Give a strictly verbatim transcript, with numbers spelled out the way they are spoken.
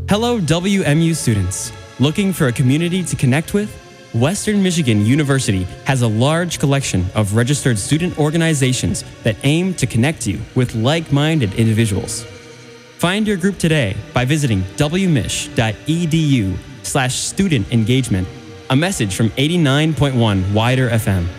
Hello, W M U students. Looking for a community to connect with? Western Michigan University has a large collection of registered student organizations that aim to connect you with like-minded individuals. Find your group today by visiting wmich.edu slash student engagement. A message from eighty-nine point one Wider F M.